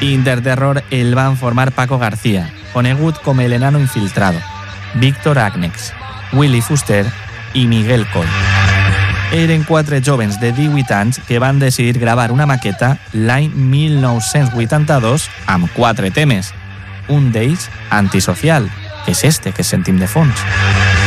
Interterror el van formar Paco García, conegut com el enano infiltrado, Víctor Agnex, Willy Fuster i Miguel Coll. Eren 4 jóvens de 18 anys que van decidir gravar una maqueta l'any 1982 amb 4 temes. Un d'ells, Antisocial, que és este que sentim de fons.